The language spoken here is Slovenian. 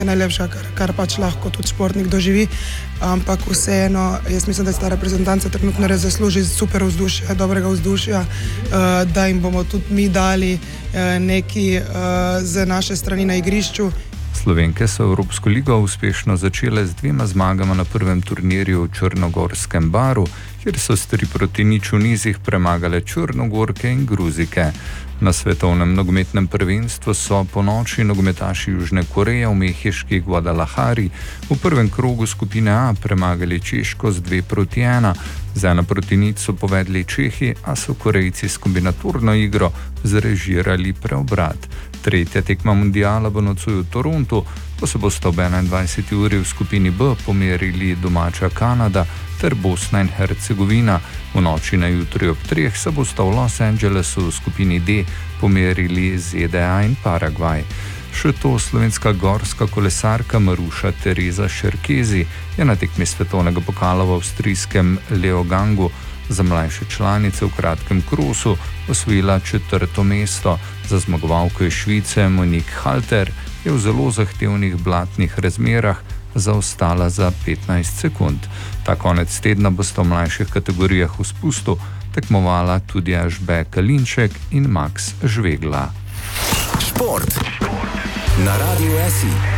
najlepša, kar pač lahko tudi športnik doživi, ampak vseeno, jaz mislim, da ta reprezentanca trenutno res zasluži super vzdušje, dobrega vzdušja, da jim bomo tudi mi dali nekaj z naše strani na igrišču. Slovenke so Evropsko ligo uspešno začele z 2 zmagama na prvem turnirju v Črnogorskem Baru, kjer so s 3-0 v nizih premagale Črnogorke in Gruzike. Na svetovnem nogometnem prvenstvu so ponoči nogometaši Južne Koreje v mehiški Guadalajari v prvem krogu skupine A premagali Češko z 2-1. Z 1-0 so povedli Čehi, a so Korejci s kombinatorno igro zrežirali preobrat. Tretja tekma mundiala bo nocoj v Torontu, ko se bosta ob 21. uri v skupini B pomerili domača Kanada ter Bosna in Hercegovina. V noči na jutri ob 3 se bosta v Los Angelesu v skupini D pomerili ZDA in Paragvaj. Še to, slovenska gorska kolesarka Maruša Tereza Šerkezi je na tekmi svetovnega pokala v avstrijskem Leogangu za mlajše članice v kratkem krosu osvojila 4. mesto. Za zmagovalko iz Švice Monique Halter je v zelo zahtevnih blatnih razmerah zaostala za 15 sekund. Ta konec tedna bosta v mlajših kategorijah v spustu tekmovala tudi Ažbe Kalinček in Max Žvegla. Šport na Radiu SI.